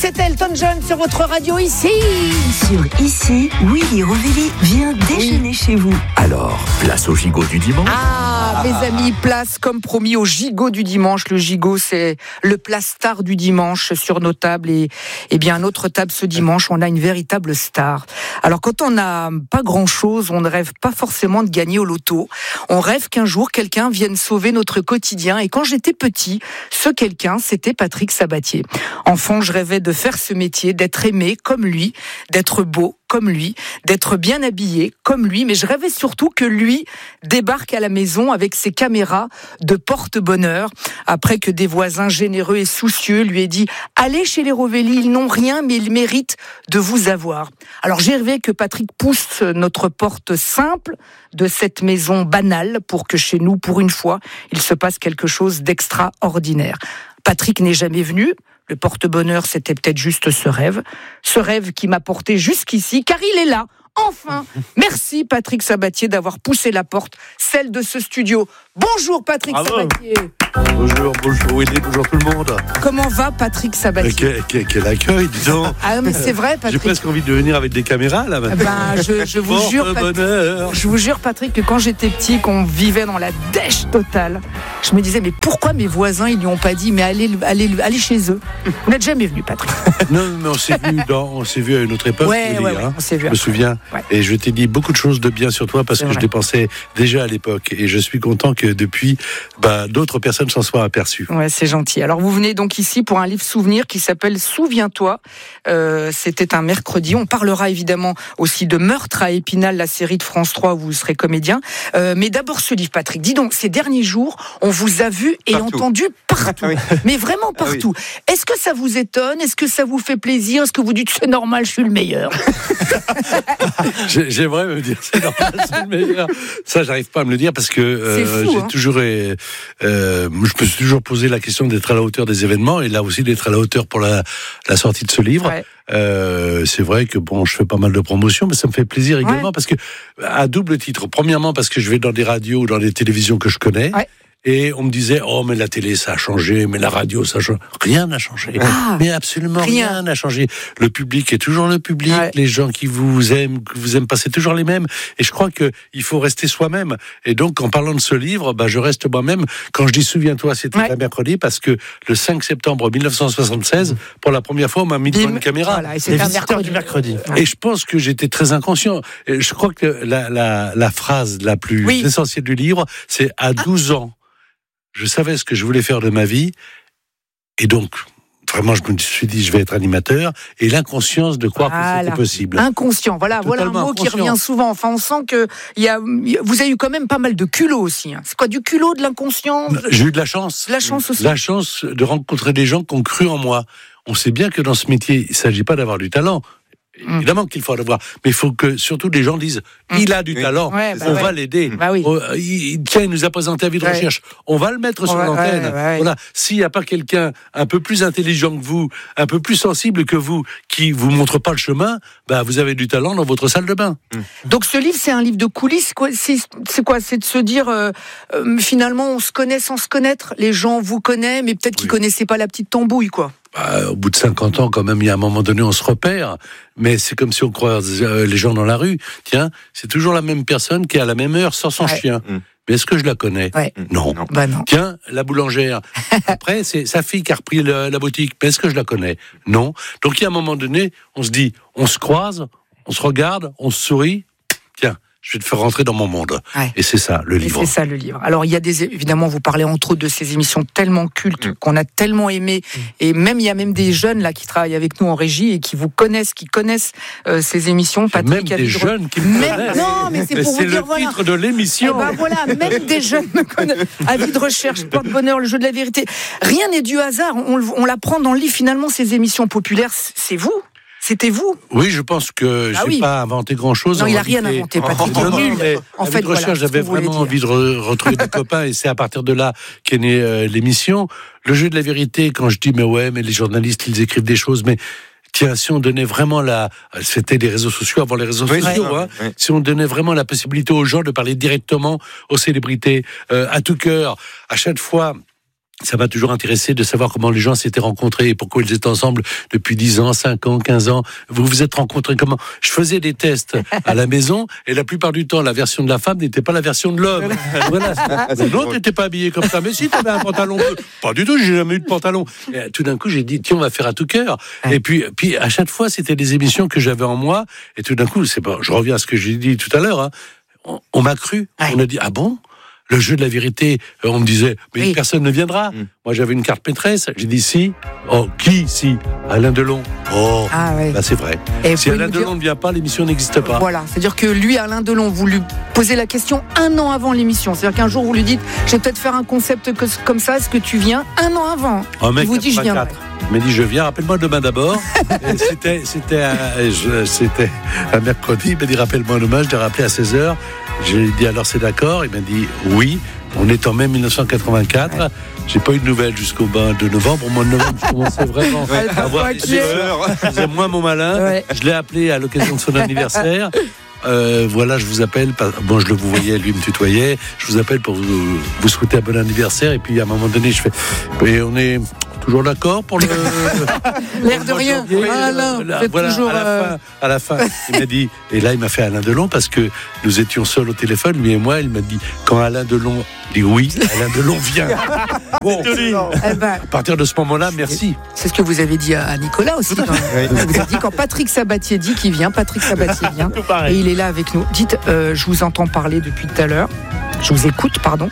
c'était Elton John sur votre radio ici. Sur Ici, Willy Rovelli vient déjeuner chez vous. Alors, place au gigot du dimanche. Mes amis, place comme promis au gigot du dimanche. Le gigot, c'est le plat star du dimanche sur nos tables. Et bien, à notre table ce dimanche, on a une véritable star. Alors, quand on n'a pas grand-chose, on ne rêve pas forcément de gagner au loto. On rêve qu'un jour, quelqu'un vienne sauver notre quotidien. Et quand j'étais petit, ce quelqu'un, c'était Patrick Sabatier. Enfant, je rêvais de faire ce métier, d'être aimé comme lui, d'être beau comme lui, d'être bien habillé comme lui, mais je rêvais surtout que lui débarque à la maison avec ses caméras de porte-bonheur, après que des voisins généreux et soucieux lui aient dit « Allez chez les Rovelli, ils n'ont rien, mais ils méritent de vous avoir ». Alors j'ai rêvé que Patrick pousse notre porte simple de cette maison banale pour que chez nous, pour une fois, il se passe quelque chose d'extraordinaire. Patrick n'est jamais venu. Le porte-bonheur, c'était peut-être juste ce rêve qui m'a porté jusqu'ici, car il est là, enfin. Merci Patrick Sabatier d'avoir poussé la porte, celle de ce studio. Bonjour Patrick Sabatier. Bonjour Willy, bonjour tout le monde. Comment va Patrick Sabatier? Quel accueil, disons. Ah mais c'est vrai Patrick. J'ai presque envie de venir avec des caméras là maintenant. Je vous jure Patrick que quand j'étais petit, qu'on vivait dans la dèche totale, je me disais mais pourquoi mes voisins ils lui ont pas dit mais allez chez eux. Vous n'êtes jamais venu Patrick. Non mais on s'est vu à une autre époque. Ouais, on s'est vu. Je me souviens. Ouais. Et je t'ai dit beaucoup de choses de bien sur toi parce que je les pensais déjà à l'époque et je suis content que depuis d'autres personnes s'en soient aperçues. Ouais, c'est gentil. Alors vous venez donc ici pour un livre souvenir qui s'appelle Souviens-toi. C'était un mercredi. On parlera évidemment aussi de Meurtre à Épinal, la série de France 3 où vous serez comédien. Mais d'abord ce livre, Patrick. Dis donc, ces derniers jours, on vous a vu et entendu partout. Mais vraiment partout. Est-ce que ça vous étonne? Est-ce que ça vous fait plaisir? Est-ce que vous dites c'est normal, je suis le meilleur? J'aimerais me dire c'est normal, c'est le meilleur. Ça, j'arrive pas à me le dire parce que j'ai toujours, je me suis toujours posé la question d'être à la hauteur des événements et là aussi d'être à la hauteur pour la sortie de ce livre. Ouais. C'est vrai que je fais pas mal de promotions, mais ça me fait plaisir également parce que à double titre. Premièrement parce que je vais dans des radios ou dans des télévisions que je connais. Ouais. Et on me disait, mais la télé, ça a changé, mais la radio, ça a changé. Rien n'a changé. Mais absolument rien n'a changé. Le public est toujours le public. Ouais. Les gens qui vous aiment pas, c'est toujours les mêmes. Et je crois qu'il faut rester soi-même. Et donc, en parlant de ce livre, je reste moi-même. Quand je dis souviens-toi, c'était un mercredi, parce que le 5 septembre 1976, pour la première fois, on m'a mis devant une caméra. Voilà, et c'est un mercredi. Et je pense que j'étais très inconscient. Et je crois que la phrase la plus essentielle du livre, c'est à 12 ans. Je savais ce que je voulais faire de ma vie, et donc, vraiment, je me suis dit, je vais être animateur, et l'inconscience de croire que c'était possible. Inconscient, voilà un mot qui revient souvent. Enfin, on sent que vous avez eu quand même pas mal de culot aussi. Hein. C'est quoi, du culot, de l'inconscient? J'ai eu de la chance. La chance aussi. La chance de rencontrer des gens qui ont cru en moi. On sait bien que dans ce métier, il ne s'agit pas d'avoir du talent. Évidemment qu'il faut l'avoir, mais il faut que surtout des gens disent il a du talent, on va l'aider. Il nous a présenté Avis de recherche, on va le mettre sur l'antenne. Voilà. S'il n'y a pas quelqu'un un peu plus intelligent que vous, un peu plus sensible que vous, qui vous montre pas le chemin, vous avez du talent dans votre salle de bain. Donc ce livre, c'est un livre de coulisses. C'est quoi? C'est de se dire finalement on se connaît sans se connaître. Les gens vous connaissent, mais peut-être qu'ils connaissaient pas la petite tambouille, quoi. Au bout de 50 ans, quand même, il y a un moment donné, on se repère. Mais c'est comme si on croise les gens dans la rue. Tiens, c'est toujours la même personne qui est à la même heure sans son chien. Mais est-ce que je la connais? Non. Non. Tiens, la boulangère. Après, c'est sa fille qui a repris la boutique. Mais est-ce que je la connais? Non. Donc, il y a un moment donné, on se dit, on se croise, on se regarde, on se sourit. Tiens, je vais te faire rentrer dans mon monde. Et c'est ça, le livre. C'est ça, le livre. Alors, il y a évidemment, vous parlez entre autres de ces émissions tellement cultes qu'on a tellement aimées. Et même, il y a même des jeunes là qui travaillent avec nous en régie et qui vous connaissent, qui connaissent ces émissions. Patrick, même des jeunes qui me connaissent. Non, mais c'est pour vous dire, le titre de l'émission. Même des jeunes me connaissent. Avis de recherche, porte-bonheur, le jeu de la vérité. Rien n'est du hasard. On l'apprend dans le livre. Finalement, ces émissions populaires, c'est vous. C'était vous? Oui, je pense que je n'ai pas inventé grand-chose. Non, il n'a rien inventé, Patrick. En fait, j'avais vraiment envie de retrouver des copains, et c'est à partir de là qu'est née l'émission. Le jeu de la vérité, quand je dis mais les journalistes, ils écrivent des choses, mais tiens, si on donnait vraiment c'était les réseaux sociaux avant les réseaux sociaux, si on donnait vraiment la possibilité aux gens de parler directement aux célébrités, à tout cœur, à chaque fois ça m'a toujours intéressé de savoir comment les gens s'étaient rencontrés et pourquoi ils étaient ensemble depuis 10 ans, 5 ans, 15 ans. Vous vous êtes rencontrés comment? Je faisais des tests à la maison et la plupart du temps, la version de la femme n'était pas la version de l'homme. Voilà. L'autre n'était pas habillé comme ça. Mais si, t'avais un pantalon bleu. Pas du tout, j'ai jamais eu de pantalon. Et tout d'un coup, j'ai dit, tiens, on va faire à tout cœur. Et puis à chaque fois, c'était des émissions que j'avais en moi. Et tout d'un coup, je reviens à ce que j'ai dit tout à l'heure, hein. On m'a cru. On a dit, ah bon? Le jeu de la vérité, on me disait, mais personne ne viendra. Moi, j'avais une carte maîtresse. J'ai dit, si. Oh, qui, si? Alain Delon. Oh, bah, c'est vrai. Et si Alain Delon ne vient pas, l'émission n'existe pas. Voilà, c'est-à-dire que lui, Alain Delon, vous lui posez la question 1 an avant l'émission. C'est-à-dire qu'un jour, vous lui dites, je vais peut-être faire un concept comme ça, est-ce que tu viens 1 an avant? Oh, mec, il vous dit, je viendrai. Il m'a dit, je viens, rappelle-moi demain d'abord. C'était un mercredi. Il m'a dit, rappelle-moi demain. Je l'ai rappelé à 16h. J'ai dit, alors c'est d'accord? Il m'a dit, oui. On est en mai 1984. J'ai pas eu de nouvelles jusqu'au 2 novembre. Au mois de novembre, je commençais vraiment à avoir des heures. Je faisais moins mon malin. Je l'ai appelé à l'occasion de son anniversaire. Voilà, je vous appelle. Bon, je le vous voyais, lui me tutoyait. Je vous appelle pour vous souhaiter un bon anniversaire. Et puis à un moment donné, je fais. Et on est toujours d'accord pour le. L'air de rien. Alain, voilà, toujours. À la fin, il m'a dit. Et là, il m'a fait Alain Delon parce que nous étions seuls au téléphone, lui et moi. Il m'a dit quand Alain Delon dit oui, Alain Delon vient. Bon, à partir de ce moment-là, merci. C'est ce que vous avez dit à Nicolas aussi. Vous avez dit quand Patrick Sabatier dit qu'il vient, Patrick Sabatier vient. Et il est là avec nous. Dites, je vous entends parler depuis tout à l'heure. Je vous écoute, pardon.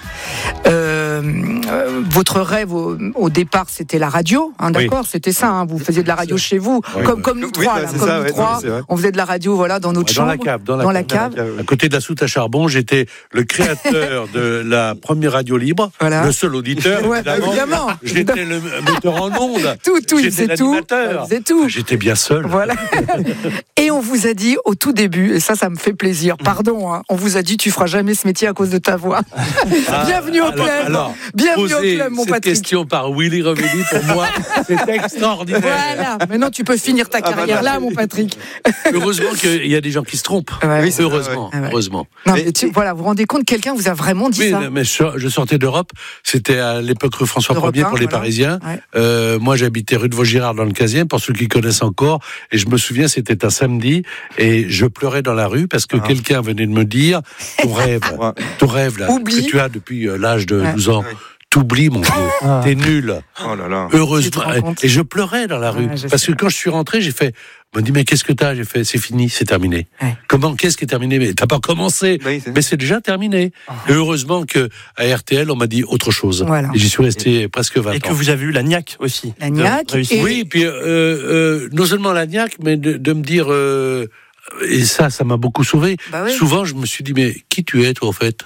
Votre rêve au départ, c'était la radio, hein, d'accord? C'était ça, hein, vous faisiez de la radio chez vous, comme nous trois. On faisait de la radio, voilà, dans notre chambre, dans la cave. À côté de la soute à charbon, j'étais le créateur de la première radio libre, le seul auditeur. Évidemment. J'étais le metteur en ondes. J'étais l'animateur. J'étais bien seul. Voilà. Et on vous a dit au tout début, et ça me fait plaisir. Pardon, hein, on vous a dit tu feras jamais ce métier à cause de ta voix. Bienvenue au club. Bienvenue au club, mon Patrick. Cette question par Willy Revelli, pour moi, c'est extraordinaire. Voilà. Maintenant, tu peux finir ta carrière là, mon Patrick. Heureusement qu'il y a des gens qui se trompent. Heureusement. Non, mais voilà, vous vous rendez compte, quelqu'un vous a vraiment dit ça. Oui, mais je sortais d'Europe. C'était à l'époque rue François Ier pour les Parisiens. Moi, j'habitais rue de Vaugirard dans le 15e, pour ceux qui connaissent encore. Et je me souviens, c'était un samedi, et je pleurais dans la rue parce que quelqu'un venait de me dire ton rêve là, que tu as depuis l'âge de 12 ans. T'oublies, mon vieux, t'es nul. Oh là là. Heureusement. Et je pleurais dans la rue. Parce que quand je suis rentré, j'ai fait, on m'a dit, mais qu'est-ce que t'as? J'ai fait, c'est fini, c'est terminé. Comment, qu'est-ce qui est terminé? Mais t'as pas commencé. Mais c'est déjà terminé. Et heureusement que à RTL, on m'a dit autre chose. Voilà. Et j'y suis resté presque 20 ans. Et que vous avez eu la niaque aussi. La niaque. Oui, puis non seulement la niaque, mais de me dire, et ça m'a beaucoup sauvé. Souvent, je me suis dit, mais qui tu es, toi, en fait?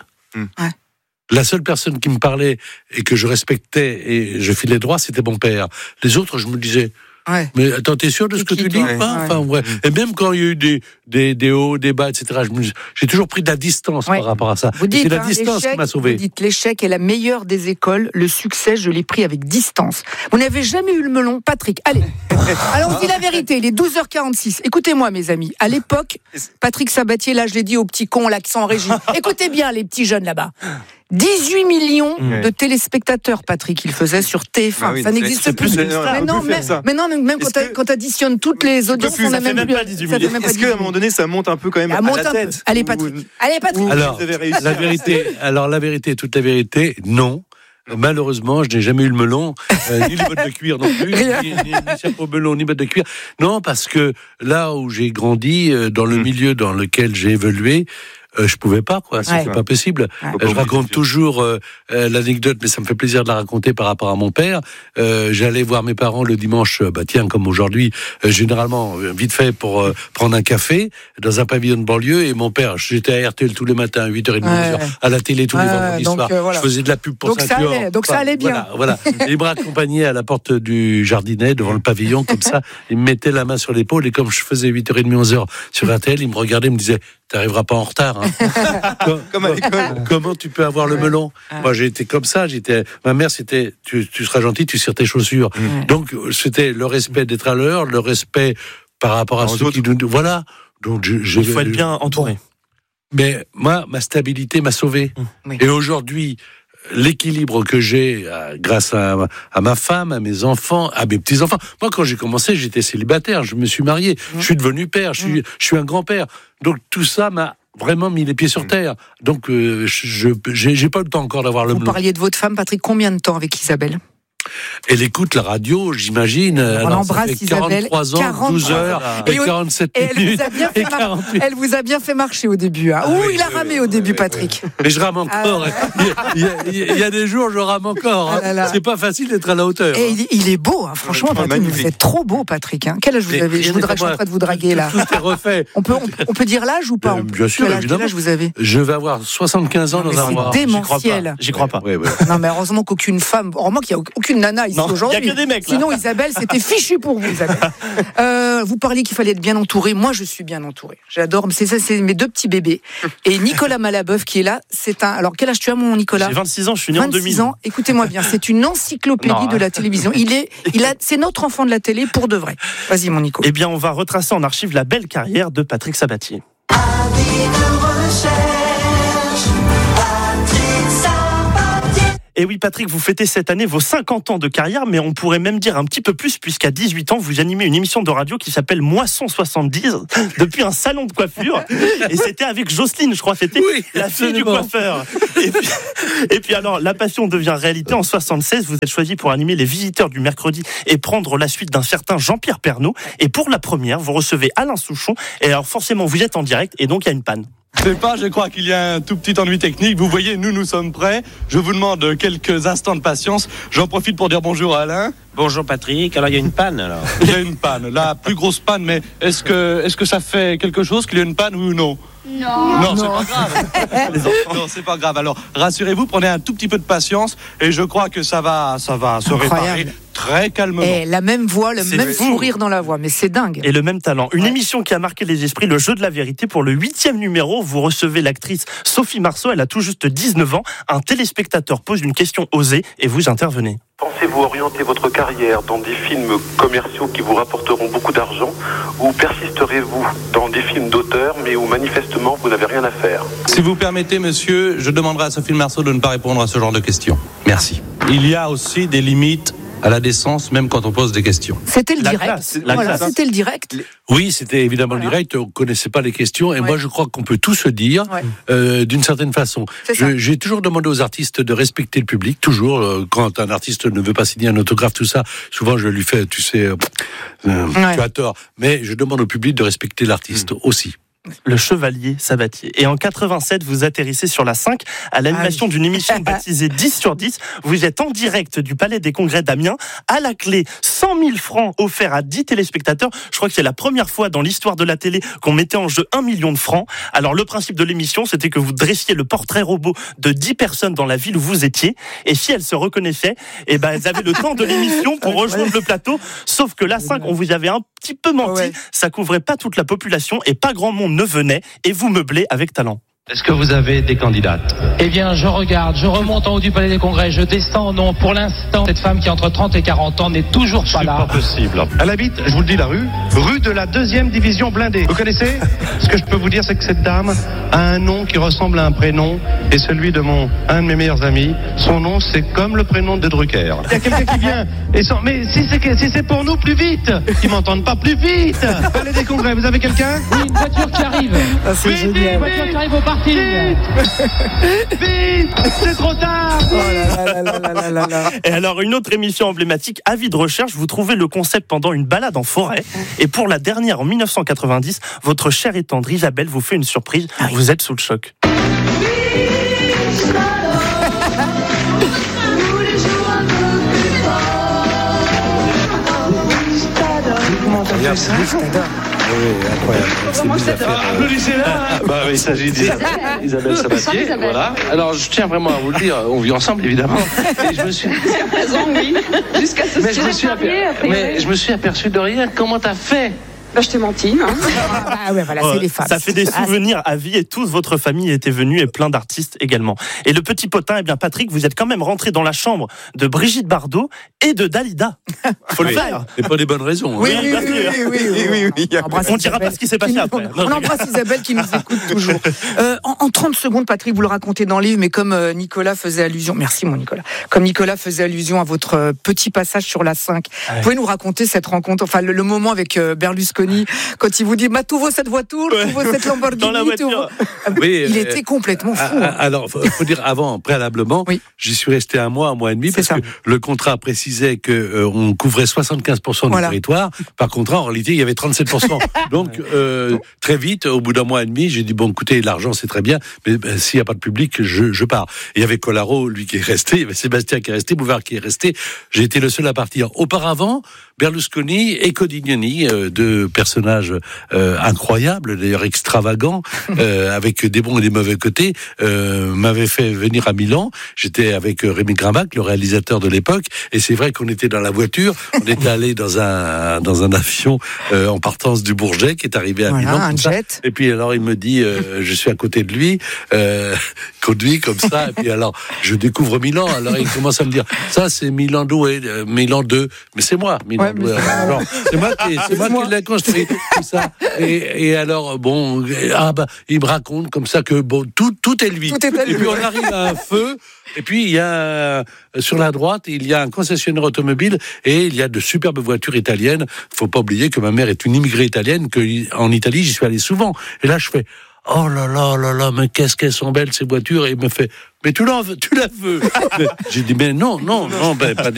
La seule personne qui me parlait et que je respectais et je filais droit, c'était mon père. Les autres, je me disais, mais attends, t'es sûr de ce que tu dis? Et même quand il y a eu des hauts, des bas, etc., j'ai toujours pris de la distance par rapport à ça. C'est la distance qui m'a sauvé. Vous dites, l'échec est la meilleure des écoles. Le succès, je l'ai pris avec distance. Vous n'avez jamais eu le melon, Patrick. Allez. Alors, on dit la vérité. Il est 12h46. Écoutez-moi, mes amis. À l'époque, Patrick Sabatier, là, je l'ai dit aux petits cons, là, qui sont en régie. Écoutez bien, les petits jeunes là-bas. 18 millions de téléspectateurs, Patrick, il faisait sur TF1. Ça n'existe plus. Mais non, même quand tu additionnes toutes les audiences, on n'a même plus. Est-ce qu'à un moment donné, ça monte un peu quand même à la tête? Allez, Patrick. Alors, la vérité, toute la vérité, non. Malheureusement, je n'ai jamais eu le melon, ni les bottes de cuir non plus, ni chapeau melon, ni bottes de cuir. Non, parce que là où j'ai grandi, dans le milieu dans lequel j'ai évolué, je pouvais pas, quoi. C'est pas possible. Je raconte toujours l'anecdote, mais ça me fait plaisir de la raconter par rapport à mon père. J'allais voir mes parents le dimanche, comme aujourd'hui, généralement, vite fait pour prendre un café dans un pavillon de banlieue. Et mon père, j'étais à RTL tous les matins, 8h30, 9h, à la télé tous les vendredis soirs. Je faisais de la pub pour 5 heures. Donc ça allait bien. Voilà. Il me raccompagnait à la porte du jardinet, devant le pavillon, comme ça. Il me mettait la main sur l'épaule. Et comme je faisais 8h30, 11h sur RTL, il me regardait, il me disait, t'arriveras pas en retard. Comme à l'école. Comment tu peux avoir le melon? Moi, j'ai été comme ça. Ma mère, c'était, tu seras gentil, tu cires tes chaussures. Donc, c'était le respect d'être à l'heure, le respect par rapport à ceux qui nous. Voilà. Donc, il faut être bien entouré. Mais moi, ma stabilité m'a sauvé. Et aujourd'hui, l'équilibre que j'ai grâce à ma femme, à mes enfants, à mes petits-enfants. Moi, quand j'ai commencé, j'étais célibataire, je me suis marié, je suis devenu père, je suis un grand-père. Donc tout ça m'a vraiment mis les pieds sur terre. Donc j'ai pas eu le temps encore d'avoir le melon. Vous parliez de votre femme, Patrick, combien de temps avec Isabelle ? Elle écoute la radio, j'imagine. On embrasse Isabelle. 43 ans, 12 heures et 47 minutes. Elle vous a bien fait marcher au début. Hein. Il a ramé au début, Patrick. Mais je rame encore. Il y a des jours, je rame encore. Hein. C'est pas facile d'être à la hauteur. Et il est beau, hein. Franchement, Patrick, vous êtes trop beau, Patrick. Hein. Quel âge vous avez ? Je suis en train de vous draguer, là. Tout est refait. On peut dire l'âge ou pas ? Bien sûr, évidemment. Quel âge vous avez ? Je vais avoir 75 ans dans un mois. C'est démentiel. J'y crois pas. Non, mais heureusement qu'aucune femme, heureusement qu'il n'y a aucune nana ici aujourd'hui. Il n'y a que des mecs, là. Sinon, Isabelle, c'était fichu pour vous, Isabelle. Vous parliez qu'il fallait être bien entouré. Moi, je suis bien entouré. J'adore. C'est mes deux petits bébés. Et Nicolas Malabeuf qui est là, alors, quel âge tu as, mon Nicolas ? J'ai 26 ans, je suis né en 2000. 26 ans. Écoutez-moi bien, c'est une encyclopédie de la télévision. C'est notre enfant de la télé pour de vrai. Vas-y, mon Nico. Eh bien, on va retracer en archive la belle carrière de Patrick Sabatier. Et oui, Patrick, vous fêtez cette année vos 50 ans de carrière, mais on pourrait même dire un petit peu plus, puisqu'à 18 ans, vous animez une émission de radio qui s'appelle Moisson 70, depuis un salon de coiffure. Et c'était avec Jocelyne, je crois, c'était la fille du coiffeur. Et puis alors, la passion devient réalité. En 76, vous êtes choisi pour animer les visiteurs du mercredi et prendre la suite d'un certain Jean-Pierre Pernaut. Et pour la première, vous recevez Alain Souchon. Et alors, forcément, vous êtes en direct, et donc il y a une panne. Je crois qu'il y a un tout petit ennui technique. Vous voyez, nous sommes prêts. Je vous demande quelques instants de patience. J'en profite pour dire bonjour à Alain. Bonjour Patrick. Alors il y a une panne alors. Il y a une panne, la plus grosse panne. Mais est-ce que ça fait quelque chose qu'il y ait une panne ou non ? Non, c'est pas grave. Non, c'est pas grave. Alors rassurez-vous, prenez un tout petit peu de patience et je crois que ça va se réparer très calmement. Et la même voix, le même sourire dans la voix, mais c'est dingue. Et le même talent. Une émission qui a marqué les esprits, le jeu de la vérité. Pour le 8e numéro, vous recevez l'actrice Sophie Marceau. Elle a tout juste 19 ans. Un téléspectateur pose une question osée et vous intervenez. Pensez-vous orienter votre carrière dans des films commerciaux qui vous rapporteront beaucoup d'argent ou persisterez-vous dans des films d'auteur mais où manifestement vous n'avez rien à faire ? Si vous permettez, monsieur, je demanderai à Sophie Marceau de ne pas répondre à ce genre de questions. Merci. Il y a aussi des limites à la décence, même quand on pose des questions. C'était le direct. C'était le direct. Oui, c'était évidemment le direct. On ne connaissait pas les questions. Et moi, je crois qu'on peut tout se dire d'une certaine façon. J'ai toujours demandé aux artistes de respecter le public. Toujours. Quand un artiste ne veut pas signer un autographe, tout ça, souvent je lui fais, tu sais, tu as tort. Mais je demande au public de respecter l'artiste aussi. Le chevalier Sabatier. Et en 87, vous atterrissez sur la 5 à l'animation d'une émission baptisée 10 sur 10. Vous êtes en direct du Palais des Congrès d'Amiens. À la clé, 100 000 francs offerts à 10 téléspectateurs. Je crois que c'est la première fois dans l'histoire de la télé qu'on mettait en jeu 1 million de francs. Alors, le principe de l'émission, c'était que vous dressiez le portrait robot de 10 personnes dans la ville où vous étiez. Et si elles se reconnaissaient, elles avaient le temps de l'émission pour rejoindre le plateau. Sauf que la 5, on vous avait un petit peu menti. Ça couvrait pas toute la population et pas grand monde ne venait, et vous meublez avec talent. Est-ce que vous avez des candidates ? Eh bien, je regarde, je remonte en haut du Palais des Congrès, je descends, non, pour l'instant, cette femme qui a entre 30 et 40 ans n'est toujours pas là. C'est pas possible. Elle habite, je vous le dis, la rue de la 2e division blindée. Vous connaissez ? Ce que je peux vous dire, c'est que cette dame a un nom qui ressemble à un prénom, et celui de un de mes meilleurs amis, son nom, c'est comme le prénom de Drucker. Il y a quelqu'un qui vient, mais si c'est pour nous, plus vite. Ils m'entendent pas, plus vite. Palais des Congrès, vous avez quelqu'un ? Oui, une voiture qui arrive. C'est génial. Une voiture qui arrive au parking. Vite, c'est trop tard. Et alors, une autre émission emblématique, Avis de recherche, vous trouvez le concept pendant une balade en forêt. Et pour la dernière, en 1990, votre chère et tendre Isabelle vous fait une surprise. Vous êtes sous le choc. Oui, incroyable. Bah, il s'agit d'Isabelle Sabatier, voilà. Alors, je tiens vraiment à vous le dire, on vit ensemble, évidemment. Et je me suis... présent, oui. Jusqu'à ce Mais je me suis aperçu de rien. Comment t'as fait Je t'ai menti. Hein. C'est les femmes. Ça fait des souvenirs à vie et toute votre famille était venue et plein d'artistes également. Et le petit potin, Patrick, vous êtes quand même rentré dans la chambre de Brigitte Bardot et de Dalida. Faut le faire. Et pas des bonnes raisons. Oui. On dira pas ce qui s'est passé après. On embrasse Isabelle qui nous écoute toujours. En 30 secondes, Patrick, vous le racontez dans le livre, mais comme Nicolas faisait allusion, merci mon Nicolas, comme Nicolas faisait allusion à votre petit passage sur la 5, vous pouvez nous raconter cette rencontre, enfin le moment avec Berlusconi, quand il vous dit tout vaut cette voiture, tout vaut cette Lamborghini, dans la voiture. Il était complètement fou. Alors, faut dire avant, préalablement, j'y suis resté un mois et demi, parce que le contrat précisait que on couvrait 75% du territoire. Par contre, en réalité, il y avait 37%. Donc, très vite, au bout d'un mois et demi, j'ai dit écoutez, l'argent c'est très bien, mais s'il n'y a pas de public, je pars. Et il y avait Collaro, lui qui est resté, il y avait Sébastien qui est resté, Bouvard qui est resté. J'ai été le seul à partir. Auparavant, Berlusconi et Codignani, deux personnages incroyables, d'ailleurs extravagants, avec des bons et des mauvais côtés, m'avaient fait venir à Milan. J'étais avec Rémi Grimbac, le réalisateur de l'époque, et c'est vrai qu'on était dans la voiture, on était allé dans un avion en partance du Bourget qui est arrivé à Milan. Un jet. Et puis alors il me dit, je suis à côté de lui, conduit comme ça, et puis alors je découvre Milan, alors il commence à me dire, ça c'est Milan 2, Milan 2, mais c'est moi, Milan 2. Alors, c'est moi qui l'ai construit, tout ça. Et alors, il me raconte comme ça que tout est lui. Et puis on arrive à un feu, et puis il y a, sur la droite, il y a un concessionnaire automobile, et il y a de superbes voitures italiennes. Faut pas oublier que ma mère est une immigrée italienne, qu'en Italie, j'y suis allé souvent. Et là, je fais, oh là là, mais qu'est-ce qu'elles sont belles ces voitures. Et il me fait, mais tu la veux. J'ai dit, mais non, pas